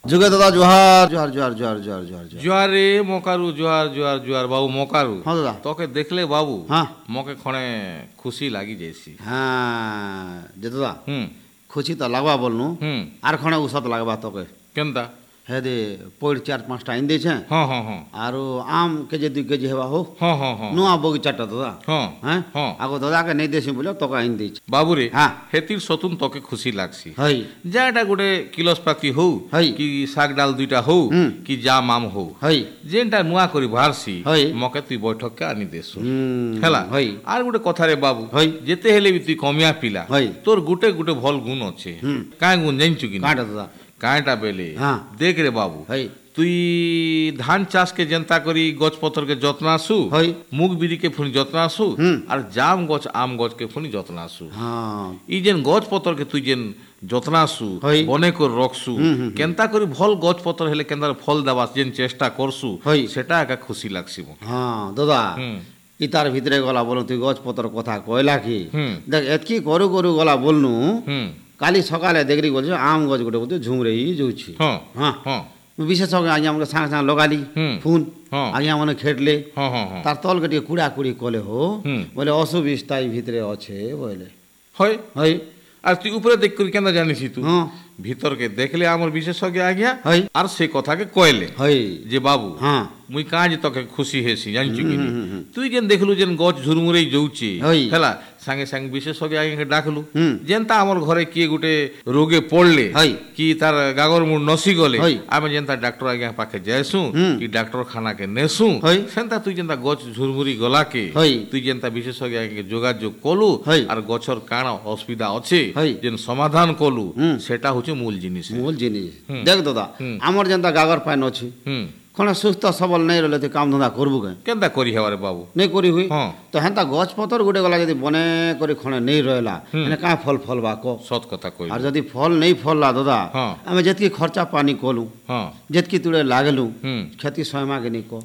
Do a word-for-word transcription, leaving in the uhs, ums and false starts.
যুগে দাদা জোহার জোহার জোহার জোহার জোহার জোহার জোহার জুয়ার রে মকারু জুয়ার জুয়ার জুয়ার বাবু মকারু হ্যাঁ দাদা তোকে দেখলে বাবু হ্যাঁ মকে ক্ষণে খুশি লাগি যাইছি হ্যাঁ যে দাদা হুম খুশি তো লাগবা বলনু হুম আর খনে উষত লাগবা তোকে কেনতা হে দে পইড় চার পাঁচটা আইন দিয়েছে হ্যাঁ হ্যাঁ হ্যাঁ আর আম কেজি দুই কেজি হেবা হোক হ্যাঁ হ্যাঁ হ্যাঁ নুয়া বগিচাটা দাদা হ্যাঁ হ্যাঁ হ্যাঁ আগো দাদাকে নেই দেছি বলে তোকে আইন দিয়েছে বাবুরে হ্যাঁ হেতির সতুন তোকে খুশি লাগছি হই যা এটা গোটে কিলসপাতি হউ হই কি শাক ডাল দুইটা হউ হুম। কি জাম আম হউ হই যেনটা নুয়া করে বাহারছি হই। মকে তুই বৈঠককে আনি দেসু হুম, হেলা হই আর গোটে কথা রে বাবু হই যেতে হেলে বি তুই কমিয়া পিলা হই তোর গোটে গোটে ভাল গুণ আছে হুম। কায় গুণ জানিছু কি না কাটা দাদা কায়টা বেলে হ্যাঁ দেখ রে বাবু হই তুই ধান চাষকে যেনতা করি গছ পতরকে যত্ন আসু হই মুগ বিড়িকে ফুনি যত্ন আসু হুম। আর জাম গছ আম গছকে ফুনি যত্ন আসু হ্যাঁ ই যেন গছ পতরকে তুই যেন যত্ন আসু হই। বনে করে রখসু হুম, হুম, কেনতা করি ভল গছ পতর হেলে কেনতা ফল দেওয়া যেন চেষ্টা করসু হই। সেটা একা খুশি লাগছি মো হ্যাঁ দাদা হুম ইতার ভিতরে গলা বলুন তুই গছপত্র কথা কইলা কি হুম দেখ এতকি করু করু গলা বলনু হুম কালি সকালে দেখলি বলছে আম গছ গোটে বলতে ঝুমরে যাচ্ছি হ্যাঁ হ্যাঁ হ্যাঁ বিশেষ আগে আমাকে সাଙ୍ଗে সাଙ୍ଗে লগালি হুম ফোন হ্যাঁ আগে মানে খেটলে হ্যাঁ হ্যাঁ হ্যাঁ তার তলকে টিকে কুড়া কুড়ি কলে হো হুম বলে অসুবিধা এই ভিতরে আছে বলে হয় হই আর তুই উপরে দেখ করি কেন জানিস তুই হ্যাঁ ভিতরকে দেখলে আমার বিশেষজ্ঞ আজ্ঞা হই আর সে কথাকে কইলে হই যে বাবু হ্যাঁ মুই কাজ তোকে খুশি হেসি জানিছু কি হুম, নি? হুম, হুম। তুই যেন দেখলু যেন গছ ঝুরমুরেই যাউছে হই। হেলা সাঙ্গে সাঙ্গে বিশেষজ্ঞ আগে ডাকলু হুম। যেনতা আমার ঘরে কিয়ে গোটে রোগে পড়লে হই। কি তার গাগর মুড় নসি গলে হই। আমি যেনতা ডাক্তার আগে পাখে যাইসু হুম। কি ডাক্তার খানাকে নেসু হই। সেনতা তুই যেনতা গছ ঝুরমুরি গলাকে হই। তুই যেনতা বিশেষজ্ঞ আগে যোগাযোগ কলু হই। আর গছর কাণ অসুবিধা আছে হই। যেন সমাধান কলু হুম। সেটা হচ্ছে মূল জিনিস মূল জিনিস হুম। দেখ দাদা হুম। আমার যেনতা গাগর পাইন আছে হুম কোনে সুস্থ সবল নেই রলে তুই কাম ধন্দা করবু কে কেনতা করি হেবারে বাবু নেই করি হুই হ্যাঁ তো হেনতা গছ পতর গোটে গলা যদি বনে করে খনে নেই রহলা হুম। মানে কাঁ ফল ফল বা ক সৎ কথা কই আর যদি ফল নেই ফললা দাদা হ্যাঁ আমি যেতকি খরচা পানি কলু হ্যাঁ যেতকি তুড়ে লাগলু হুম ক্ষতি স্বয়ং আগে নি ক